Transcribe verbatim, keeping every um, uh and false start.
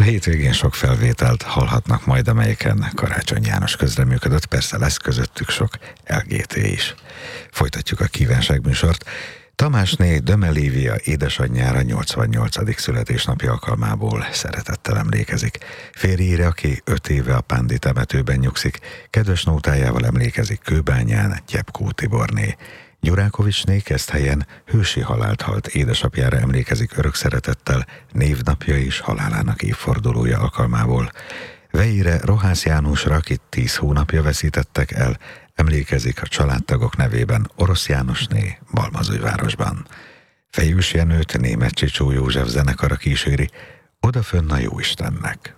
hétvégén sok felvételt hallhatnak majd, amelyeken Karácsony János közreműködött, persze lesz közöttük sok el gé té is. Folytatjuk a kívánság műsort. Tamásné Döme Lívia édesanyjára nyolcvannyolcadik születésnapja alkalmából szeretettel emlékezik. Férjére, aki öt éve a Pándi temetőben nyugszik, kedves nótájával emlékezik Kőbányán Gyepkó Tiborné. Gyurákovicsné Keszthelyen hősi halált halt édesapjára emlékezik örök szeretettel, névnapja és halálának évfordulója alkalmából. Vejére Rohász Jánosra, akit tíz hónapja veszítettek el, emlékezik a családtagok nevében Orosz Jánosné Balmazújvárosban. Fejős Jenőt Németh Csicsó József zenekara kíséri, Odafönn a Jóistennek.